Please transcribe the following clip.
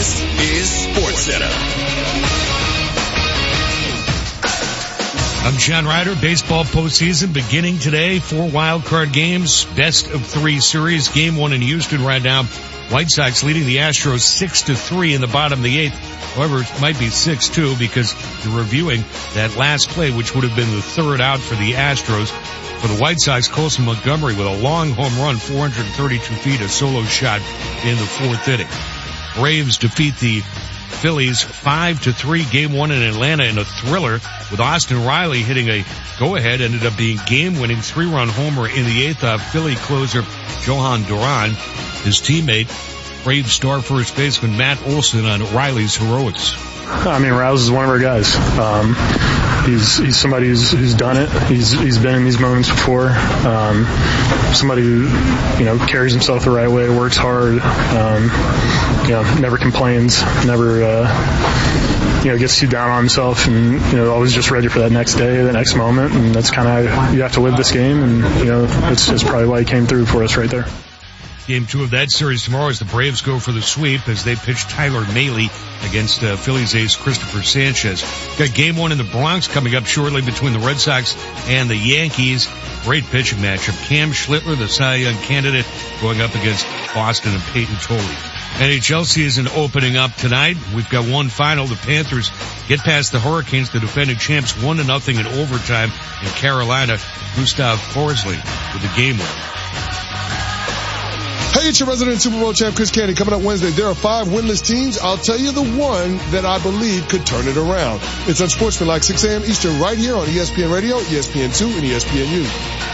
This is SportsCenter. I'm John Ryder. Baseball postseason beginning today. 4 wild card games, best of 3 series. Game 1 in Houston right now. White Sox leading the Astros 6-3 in the bottom of the 8th. However, it might be 6-2 because they're reviewing that last play, which would have been the third out for the Astros. For the White Sox, Colson Montgomery with a long home run, 432 feet, a solo shot in the 4th inning. Braves defeat the Phillies 5-3, game 1 in Atlanta in a thriller with Austin Riley hitting a go-ahead, ended up being game-winning 3-run homer in the 8th. Philly closer Johan Duran, his teammate, Braves star first baseman Matt Olson on Riley's heroics. I mean, Rouse is one of our guys. He's somebody who's done it. He's been in these moments before. Somebody who, carries himself the right way, works hard, never complains, never, gets too down on himself, and, always just ready for that next day, the next moment. And that's kind of how you have to live this game. And, it's probably why he came through for us right there. Game 2 of that series tomorrow as the Braves go for the sweep as they pitch Tyler Mahle against Phillies ace Christopher Sanchez. Got game 1 in the Bronx coming up shortly between the Red Sox and the Yankees. Great pitching matchup. Cam Schlittler, the Cy Young candidate, going up against Boston and Peyton Tolley. NHL season opening up tonight. We've got one final. The Panthers get past the Hurricanes, the defending champs, 1-0 in overtime in Carolina. Gustav Forsling with the game win. Hey, it's your resident Super Bowl champ, Chris Canty. Coming up Wednesday, there are 5 winless teams. I'll tell you the one that I believe could turn it around. It's Unsportsmanlike, 6 a.m. Eastern, right here on ESPN Radio, ESPN2, and ESPNU.